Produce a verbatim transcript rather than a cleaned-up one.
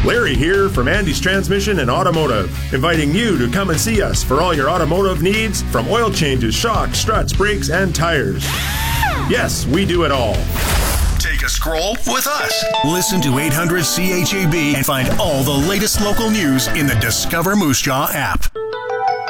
Larry here from Andy's Transmission and Automotive, inviting you to come and see us for all your automotive needs, from oil changes, shocks, struts, brakes, and tires. Yes, we do it all. Take a stroll with us. Listen to eight hundred C H A B and find all the latest local news in the Discover Moose Jaw app.